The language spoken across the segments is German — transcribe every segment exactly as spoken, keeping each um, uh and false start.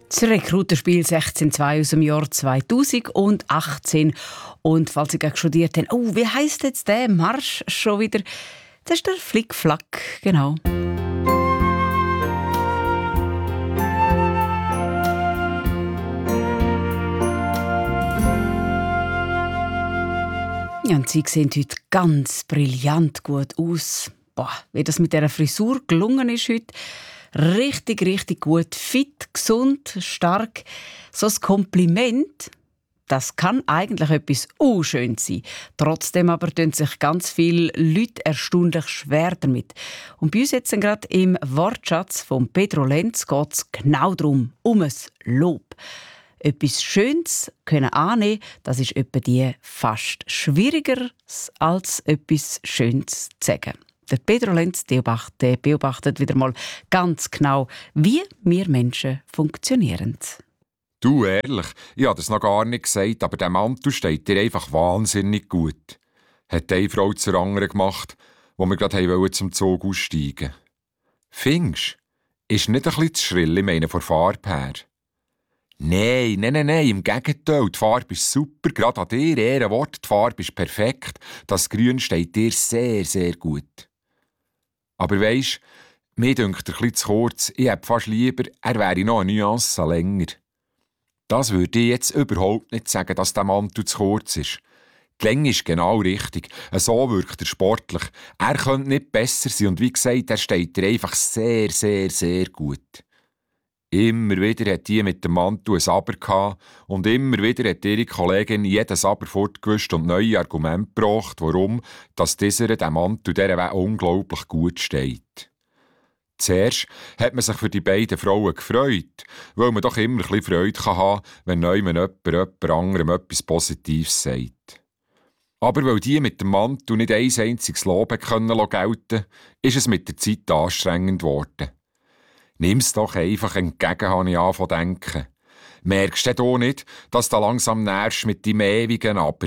Das Rekrutenspiel sechzehn zwei aus dem Jahr zweitausendachtzehn. Und falls Sie gerade studiert haben, oh, wie heisst jetzt der Marsch schon wieder? Das ist der Flickflack, genau. Ja, und Sie sehen heute ganz brillant gut aus. Boah, wie das mit dieser Frisur gelungen ist heute. Richtig, richtig gut. Fit, gesund, stark. So ein Kompliment, das kann eigentlich etwas unschönes sein. Trotzdem aber tun sich ganz viele Leute erstaunlich schwer damit. Und bei uns jetzt gerade im Wortschatz von Pedro Lenz geht es genau darum, um ein Lob. Etwas Schönes können annehmen, das ist etwa die fast schwieriger als etwas Schönes zu sagen. Der Pedro Lenz beobachtet wieder mal ganz genau, wie wir Menschen funktionieren. Du, ehrlich, ich habe das noch gar nicht gesagt, aber der Mantel steht dir einfach wahnsinnig gut. Hat eine Frau zur anderen gemacht, wo wir gerade zum Zug aussteigen wollten. Findest du? Ist nicht ein bisschen zu schrill, ich meine, von Farbe her? Nein, nein, nein, nein, im Gegenteil, die Farbe ist super, gerade an dir, Ehrenwort, die Farbe ist perfekt, das Grün steht dir sehr, sehr gut. Aber weisst, mir dünkt er etwas zu kurz. Ich hätte fast lieber, er wäre noch eine Nuance länger. Das würde ich jetzt überhaupt nicht sagen, dass der Mantel zu kurz ist. Die Länge ist genau richtig. So wirkt er sportlich. Er könnte nicht besser sein und wie gesagt, er steht dir einfach sehr, sehr, sehr gut. Immer wieder hat die mit dem Mantel ein Aber gehabt und immer wieder hat ihre Kollegin jedes Aber fortgewischt und neue Argumente gebracht, warum dass dieser der Mantel dieser Weg unglaublich gut steht. Zuerst hat man sich für die beiden Frauen gefreut, weil man doch immer ein bisschen Freude haben kann, wenn jemand jemand, jemand anderem etwas Positives sagt. Aber weil die mit dem Mantel nicht ein einziges Lob gelten konnten, ist es mit der Zeit anstrengend geworden. Nimm's doch einfach entgegen, habe ich angefangen zu denken. Merkst du denn nicht, dass du langsam nährst mit deinem ewigen Aber?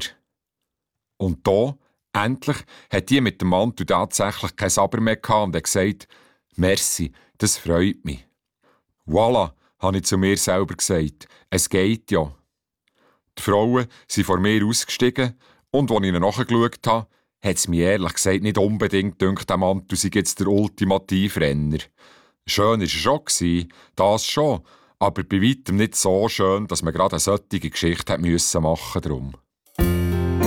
Und da, endlich, hat die mit dem Mantel tatsächlich kein Aber mehr gehabt und hat gesagt, «Merci, das freut mich.» «Voilà», habe ich zu mir selber gesagt, «es geht ja.» Die Frauen sind vor mir ausgestiegen und als ich ihnen nachgeschaut habe, hat es mir ehrlich gesagt nicht unbedingt gedacht, der Mantel sei jetzt der ultimative Renner. Schön war er schon, das schon, aber bei weitem nicht so schön, dass man gerade eine solche Geschichte machen musste.